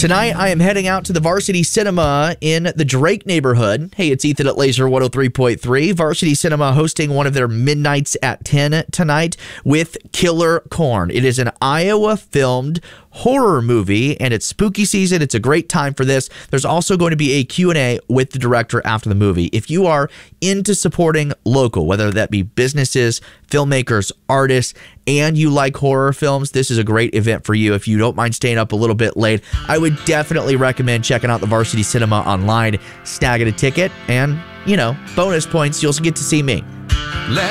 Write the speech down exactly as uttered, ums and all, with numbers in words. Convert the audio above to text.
Tonight, I am heading out to the Varsity Cinema in the Drake neighborhood. Hey, it's Ethan at Laser one oh three point three. Varsity Cinema hosting one of their Midnights at ten tonight with Killer Corn. It is an Iowa-filmed horror movie, and it's spooky season. It's a great time for this. There's also going to be a Q and A with the director after the movie. If you are into supporting local, whether that be businesses, filmmakers, artists, and you like horror films, this is a great event for you. If you don't mind staying up a little bit late, I would definitely recommend checking out the Varsity Cinema online, snagging a ticket, and, you know, bonus points, you'll get to see me. Let